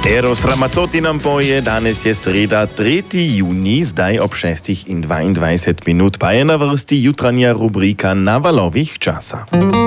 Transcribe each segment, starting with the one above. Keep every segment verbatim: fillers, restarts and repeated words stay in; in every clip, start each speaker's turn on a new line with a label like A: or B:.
A: Eros Ramazzotti nam poje, danes je sreda tretji juni, zdaj ob šestih in dvaindvajset minut, pa je na vrsti jutranja rubrika Na valovih časa.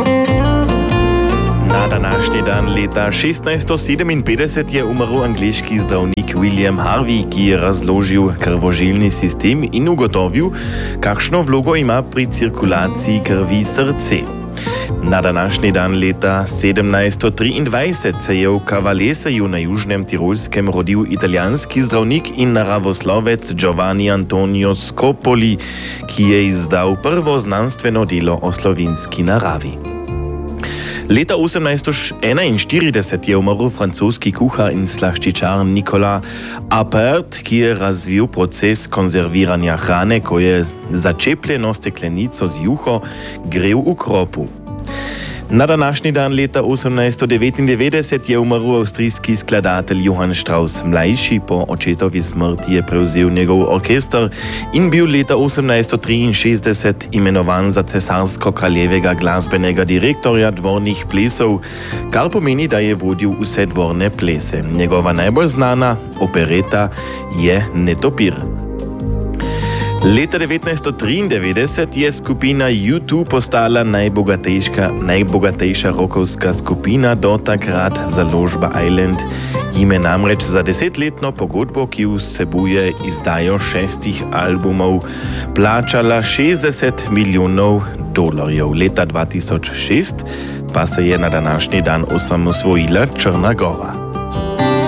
A: Na današnji dan leta šestnajststo sedeminpetdeset je umrl angleški zdravnik William Harvey, ki je razložil krvožilni sistem in ugotovil, kakšno vlogo ima pri cirkulaciji krvi srce. Na današnji dan leta sedemnajststo triindvajset se je v Cavaleseju na Južnem Tirolskem rodil italijanski zdravnik in naravoslovec Giovanni Antonio Scopoli, ki je izdal prvo znanstveno delo o slovenski naravi. Leta osemnajststo enainštirideset je umrl francoski kuhar in slaščičar Nicolas Appert, ki je razvil proces konzerviranja hrane, ko je začepljeno steklenico z juho grel v kropu. Na današnji dan leta osemnajststo devetindevetdeset je umrl avstrijski skladatelj Johann Strauss mlajši. Po očetovi smrti je prevzel njegov orkester in bil leta osemnajststo triinšestdeset imenovan za cesarsko-kraljevega glasbenega direktorja dvornih plesov, kar pomeni, da je vodil vse dvorne plese. Njegova najbolj znana opereta je Netopir. Leta devetnajststo triindevetdeset je skupina U dva postala najbogatejša, najbogatejša rockovska skupina do takrat. Založba Island jim je namreč za desetletno pogodbo, ki vsebuje izdajo šestih albumov, plačala šestdeset milijonov dolarjev. Leta dva tisoč šest pa se je na današnji dan osamosvojila Črna Gora.